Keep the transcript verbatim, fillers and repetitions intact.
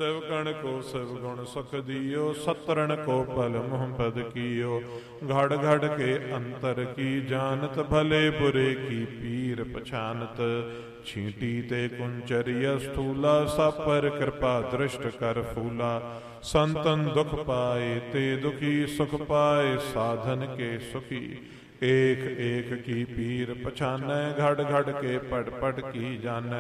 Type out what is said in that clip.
शिव गण को शिव गुण सुख दियो, सतरण को पल मुह पद कियो। घड़ घड़ के अंतर की जानत, भले बुरे की पीर पछानत। छींटी ते कुंचरिया स्थूला, सब पर कृपा दृष्ट कर फूला। संतन दुख पाए ते दुखी, सुख पाए साधन के सुखी। एक एक की पीर पछानै, घड़ घड़ के पट पट की जानै।